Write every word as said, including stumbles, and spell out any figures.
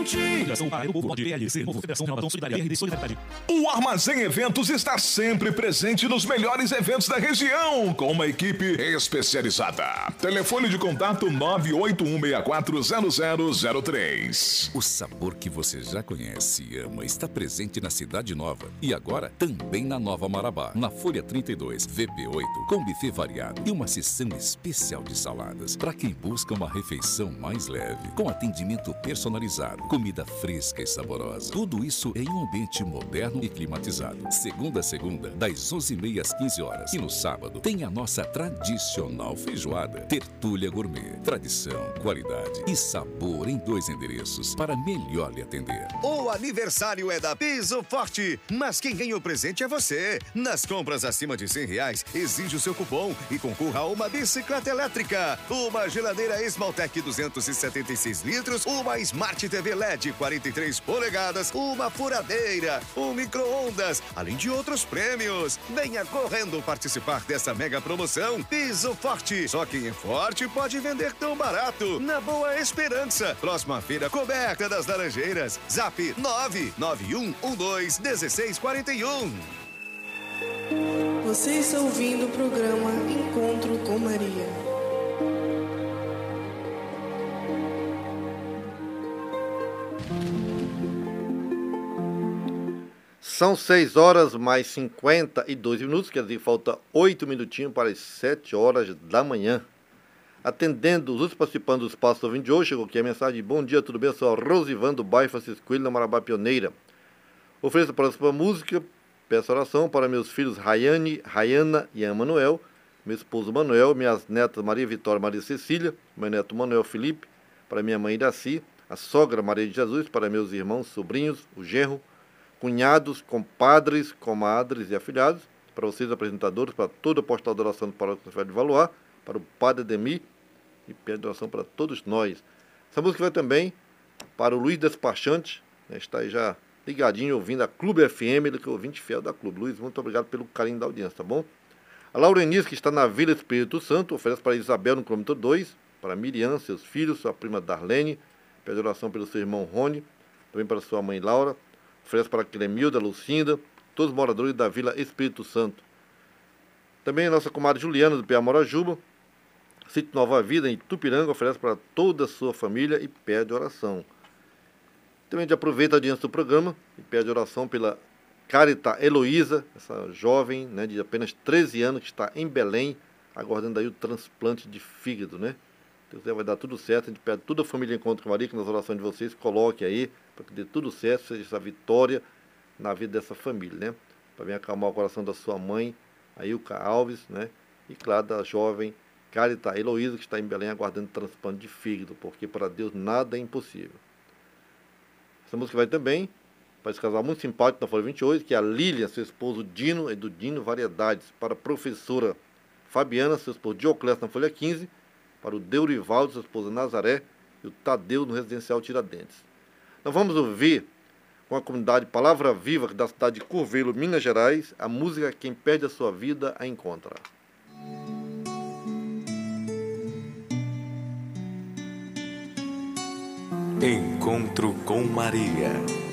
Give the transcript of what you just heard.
gente. Federação Paraíba do Povo, P L C, Novo Federação Renovação Solidária, R D Solidariedade. O Armazém Eventos está sempre presente nos melhores eventos da região, com uma equipe especializada. Telefone de contato nove oito um seis quatro zero zero zero três. O sabor que você já conhece e ama está presente na Cidade Nova e agora também na Nova Marabá, na Folha trinta e dois, V P oito, com buffet variado e uma seção especial de saladas para quem busca uma refeição mais leve, com atendimento personalizado, comida fresca e saborosa. Tudo isso em um ambiente moderno e climatizado. Segunda a segunda, das onze e meia às quinze horas. E no sábado tem a nossa tradicional feijoada. Tertúlia Gourmet. Tradição, qualidade e sabor em dois endereços para melhor lhe atender. O aniversário é da Piso Forte, mas quem ganha o presente é você. Nas compras acima de cem reais, exige o seu cupom e concorra a uma bicicleta elétrica, uma geladeira Esmaltec duzentos e setenta e seis litros, uma Smart T V L E D quarenta e três polegadas, uma furadeira, um micro-ondas, além de outros prêmios. Venha correndo participar dessa mega promoção. Piso Forte. Só quem é forte pode vender tão barato. Na Boa Esperança, próxima feira coberta das Laranjeiras. Zap nove nove um um dois um seis quatro um. Você está ouvindo o programa Encontro com Maria. São seis horas mais cinquenta e dois minutos, quer dizer, falta oito minutinhos para as sete horas da manhã. Atendendo os participantes do Espaço Ouvinte de hoje, chegou aqui a mensagem: bom dia, tudo bem? Eu sou a Rosivan do bairro Francisco Coelho, na Marabá Pioneira. Ofereço a próxima música, peço oração para meus filhos Rayane, Rayana e Emanuel, meu esposo Manuel, minhas netas Maria Vitória e Maria Cecília, meu neto Manuel Felipe, para minha mãe Iraci, a sogra Maria de Jesus, para meus irmãos, sobrinhos, o genro, cunhados, compadres, comadres e afilhados, para vocês apresentadores, para toda a postal de oração do Paróquio de Valoar, para o Padre Ademir e pede oração para todos nós. Essa música vai também para o Luiz Despachante, né, está aí já ligadinho ouvindo a Clube F M, ele que é ouvinte fiel da Clube. Luiz, muito obrigado pelo carinho da audiência, tá bom? A Laurenice, que está na Vila Espírito Santo, oferece para Isabel no quilômetro dois, para Miriam, seus filhos, sua prima Darlene, pede oração pelo seu irmão Rony, também para sua mãe Laura, oferece para Clemilda, Lucinda, todos os moradores da Vila Espírito Santo. Também a nossa comadre Juliana, do P A Morajuba, Sítio Nova Vida, em Tupiranga, oferece para toda a sua família e pede oração. Também a gente aproveita a audiência do programa e pede oração pela Carita Heloísa, essa jovem, né, de apenas treze anos, que está em Belém, aguardando aí o transplante de fígado, né? Deus vai dar tudo certo, a gente pede toda a família Encontro com Maria, que nas orações de vocês coloque aí, para que dê tudo certo, seja essa vitória na vida dessa família, né? Para vir acalmar o coração da sua mãe, a Ilka Alves, né? E claro, da jovem Carita Heloísa, que está em Belém aguardando transplante de fígado, porque para Deus nada é impossível. Essa música vai também para esse casal muito simpático da Folha vinte e oito, que é a Lília, seu esposo Dino, e do Dino Variedades, para a professora Fabiana, seu esposo Dioclésio na Folha quinze, para o Deurivaldo, sua esposa Nazaré, e o Tadeu no Residencial Tiradentes. Nós vamos ouvir com a comunidade Palavra Viva da cidade de Curvelo, Minas Gerais, a música Quem Perde a Sua Vida a Encontra. Encontro com Maria.